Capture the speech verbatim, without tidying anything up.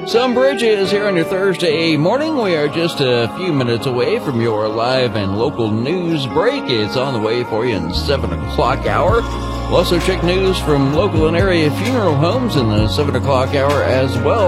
Some Bridges here on your Thursday morning. We are just a few minutes away from your live and local news break. It's on the way for you in seven o'clock hour. We'll also check news from local and area funeral homes in the seven o'clock hour as well.